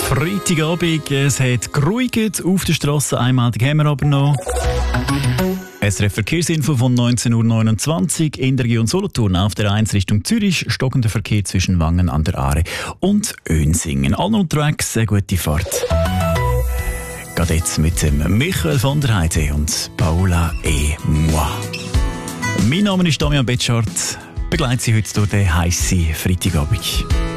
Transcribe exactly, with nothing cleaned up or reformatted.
Freitagabend, es hat geruhigt auf der Strasse, einmalig haben wir aber noch. S R F Verkehrsinfo von neunzehn Uhr neunundzwanzig in der Region Solothurn auf der eins Richtung Zürich, stockender Verkehr zwischen Wangen an der Aare und Önsingen. Allen unterwegs, eine gute Fahrt. Geht jetzt mit dem Michael von der Heide und Paula et moi. Mein Name ist Damian Betschart, begleite Sie heute durch den heissen Freitagabend.